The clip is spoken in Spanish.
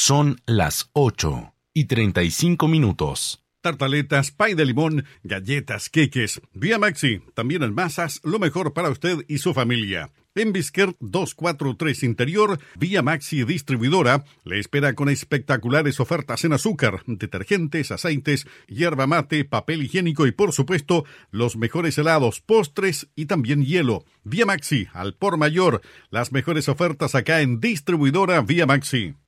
Son las 8:35. Tartaletas, pay de limón, galletas, queques. Vía Maxi, también en masas, lo mejor para usted y su familia. En Bisquer 243 Interior, Vía Maxi Distribuidora, le espera con espectaculares ofertas en azúcar, detergentes, aceites, yerba mate, papel higiénico y por supuesto, los mejores helados, postres y también hielo. Vía Maxi, al por mayor, las mejores ofertas acá en Distribuidora Vía Maxi.